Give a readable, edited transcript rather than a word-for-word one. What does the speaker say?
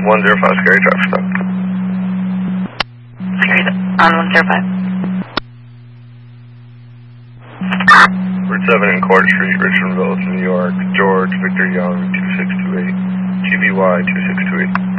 105 Scary traffic stop. Scary on 105. Route 7 in Court Street, Richmond Village, New York. George Victor Young 2628. GVY 2628.